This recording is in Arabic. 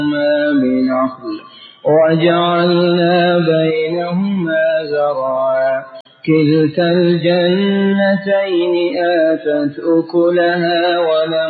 بنخل وجعلنا بينهما زرعا كلتا الجنتين آتت أكلها ولم